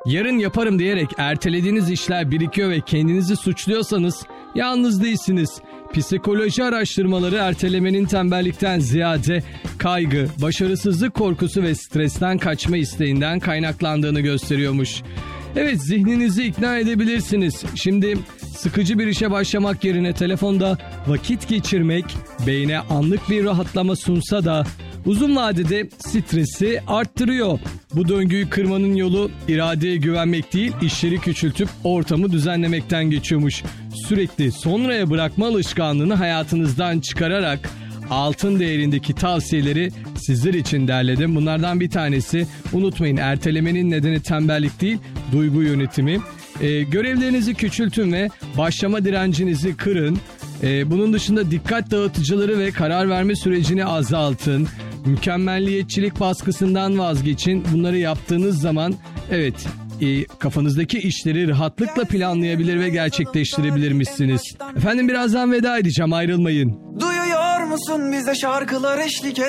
Yarın yaparım diyerek ertelediğiniz işler birikiyor ve kendinizi suçluyorsanız yalnız değilsiniz. Psikoloji araştırmaları ertelemenin tembellikten ziyade kaygı, başarısızlık korkusu ve stresten kaçma isteğinden kaynaklandığını gösteriyormuş. Evet, zihninizi ikna edebilirsiniz. Şimdi sıkıcı bir işe başlamak yerine telefonda vakit geçirmek beyne anlık bir rahatlama sunsa da uzun vadede stresi arttırıyor. Bu döngüyü kırmanın yolu iradeye güvenmek değil, işleri küçültüp ortamı düzenlemekten geçiyormuş. Sürekli sonraya bırakma alışkanlığını hayatınızdan çıkararak altın değerindeki tavsiyeleri sizler için derledim. Bunlardan bir tanesi, unutmayın, ertelemenin nedeni tembellik değil, duygu yönetimi. Görevlerinizi küçültün ve başlama direncinizi kırın. Bunun dışında dikkat dağıtıcıları ve karar verme sürecini azaltın. Mükemmelliyetçilik baskısından vazgeçin. Bunları yaptığınız zaman evet, kafanızdaki işleri rahatlıkla planlayabilir ve gerçekleştirebilirmişsiniz. Efendim, birazdan veda edeceğim, ayrılmayın. Duyuyor musun, bize şarkılar eşlik